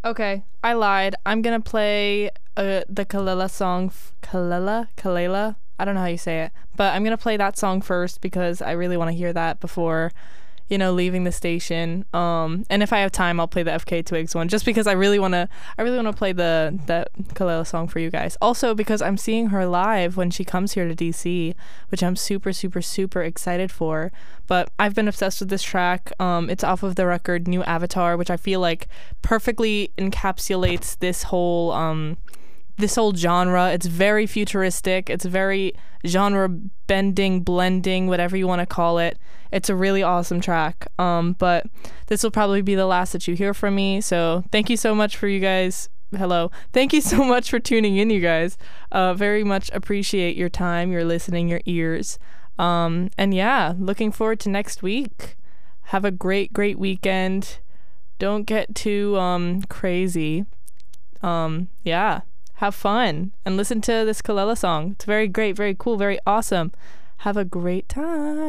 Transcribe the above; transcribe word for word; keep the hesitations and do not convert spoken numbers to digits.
Okay, I lied. I'm gonna play uh, the Kalela song. F- Kalela? Kalela? I don't know how you say it. But I'm gonna play that song first because I really want to hear that before, you know, leaving the station. Um, and if I have time, I'll play the F K Twigs one just because I really wanna, I really wanna play the that Kalela song for you guys. Also because I'm seeing her live when she comes here to D C, which I'm super, super, super excited for. But I've been obsessed with this track. Um, it's off of the record New Avatar, which I feel like perfectly encapsulates this whole um this whole genre. It's very futuristic. It's very genre bending, blending, whatever you want to call it. It's a really awesome track. Um, but this will probably be the last that you hear from me. So thank you so much for you guys. Hello. Thank you so much for tuning in, you guys. Uh, very much appreciate your time, your listening, your ears. Um, and yeah, looking forward to next week. Have a great, great weekend. Don't get too um crazy. Um, yeah. Have fun and listen to this Kalela song. It's very great, very cool, very awesome. Have a great time.